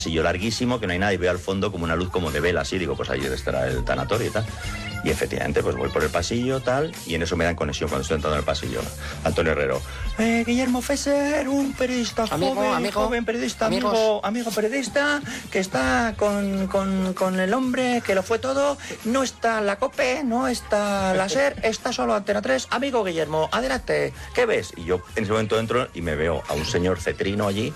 pasillo larguísimo, que no hay nada, y veo al fondo como una luz como de vela, así, digo, pues ahí estará el tanatorio y tal. Y efectivamente, pues voy por el pasillo, tal, y en eso me dan conexión cuando estoy entrando en el pasillo. Antonio Herrero. Guillermo Fesser, un periodista joven periodista, amigo periodista, que está con el hombre que lo fue todo. No está la COPE, no está la SER, está solo Antena 3. Amigo Guillermo, adelante, ¿qué ves? Y yo en ese momento entro y me veo a un señor cetrino allí,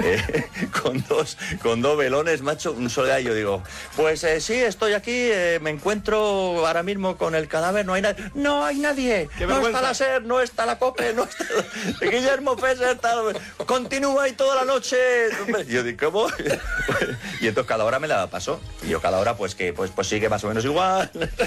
con dos velones, macho, un soledad, y yo digo, pues sí, estoy aquí, me encuentro ahora mismo con el cadáver, no hay nadie. No hay nadie. No está la SER, no está la COPE, no está Guillermo Fesser, tal, continúa ahí toda la noche. Y yo digo, ¿cómo? Y entonces cada hora me la pasó. Y yo cada hora pues sigue más o menos igual.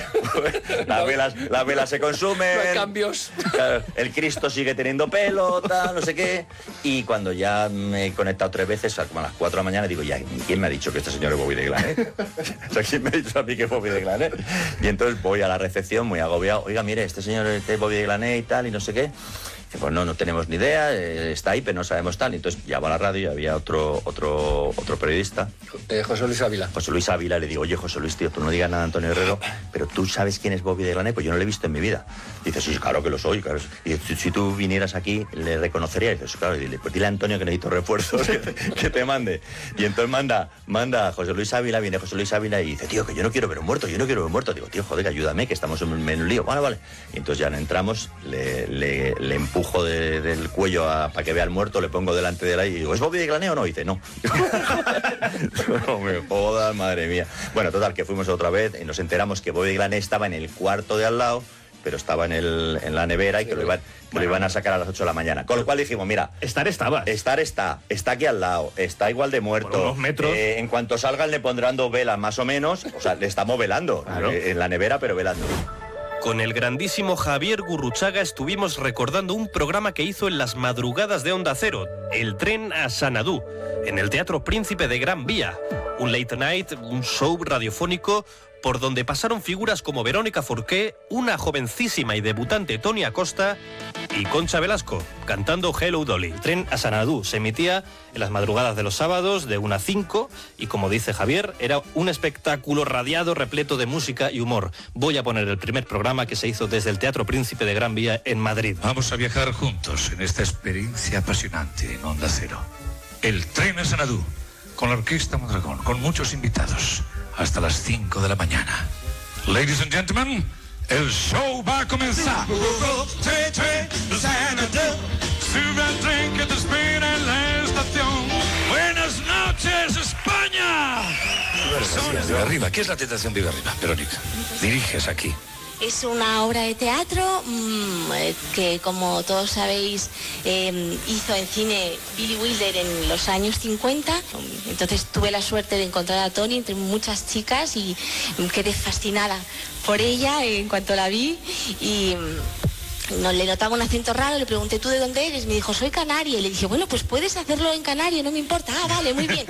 Las velas se consumen. No hay cambios. Claro, el Cristo sigue teniendo pelo, tal, no sé qué. Y cuando ya me he conectado 3 veces, como a las 4 de la mañana, digo, ya, ¿quién me ha dicho que este señor es Bobby de Glan, O sea, ¿quién me ha dicho a mí que es Bobby de Glan, Y entonces voy a la recepción muy agobiado. Oiga, mire, este señor es Bobby de Glan y tal, y no sé qué. Pues no tenemos ni idea, está ahí, pero no sabemos tal. Entonces llamo a la radio y había otro periodista. José Luis Ávila. José Luis Ávila, le digo, oye, José Luis, tío, tú no digas nada a Antonio Herrero, pero tú sabes quién es Bobby de Glan, pues yo no lo he visto en mi vida. Dice, sí, claro que lo soy, claro. Y dice, si tú vinieras aquí, le reconocería. Y dice, claro, y dile, pues dile a Antonio que necesito refuerzos, que te mande. Y entonces manda a José Luis Ávila, viene José Luis Ávila y dice, tío, que yo no quiero ver un muerto. Digo, tío, joder, ayúdame, que estamos en un lío. Vale. Y entonces ya entramos, le empujo del cuello para que vea al muerto, le pongo delante de él y digo, ¿es Bobby de Glan o no? Y dice, no. No me jodas, madre mía. Bueno, total, que fuimos otra vez y nos enteramos que Bobby de Glan estaba en el cuarto de al lado, pero estaba en la nevera y que lo iban a sacar a las 8 de la mañana. Con lo cual dijimos, mira, Estar está aquí al lado, está igual de muerto. Por unos metros. En cuanto salgan le pondrán 2 velas más o menos, o sea, le estamos velando, claro, en la nevera, pero velando. Con el grandísimo Javier Gurruchaga estuvimos recordando un programa que hizo en las madrugadas de Onda Cero, El tren a Sanadú, en el Teatro Príncipe de Gran Vía. Un late night, un show radiofónico por donde pasaron figuras como Verónica Forqué, una jovencísima y debutante Toni Acosta y Concha Velasco, cantando Hello Dolly. El tren a Sanadú se emitía en las madrugadas de los sábados de 1 a 5 y, como dice Javier, era un espectáculo radiado, repleto de música y humor. Voy a poner el primer programa que se hizo desde el Teatro Príncipe de Gran Vía en Madrid. Vamos a viajar juntos en esta experiencia apasionante en Onda Cero. El tren a Sanadú, con la Orquesta Mondragón, con muchos invitados, hasta las 5 de la mañana. Ladies and gentlemen, el show va a comenzar. Sube al tren que te espera en la estación. Buenas noches, España. Vive Arriba. ¿Qué es la Tentación Vive Arriba, Verónica? Diriges aquí. Es una obra de teatro que, como todos sabéis, hizo en cine Billy Wilder en los años 50. Entonces tuve la suerte de encontrar a Toni entre muchas chicas y quedé fascinada por ella en cuanto la vi y no le notaba un acento raro. Le pregunté, ¿tú de dónde eres? Me dijo, soy canaria. Y le dije, bueno, pues puedes hacerlo en canario, no me importa. Ah, vale, muy bien.